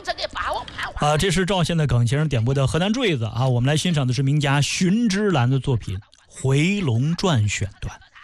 这是赵县的耿先生点播的河南坠子啊，我们来欣赏的是名家荀芝兰的作品《回龙传》选段。